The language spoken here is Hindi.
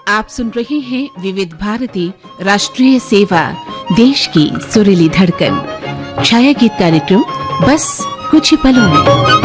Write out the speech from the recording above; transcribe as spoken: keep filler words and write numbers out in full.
आप सुन रहे हैं विविध भारती राष्ट्रीय सेवा, देश की सुरीली धड़कन। छाया गीत कार्यक्रम बस कुछ ही पलों में।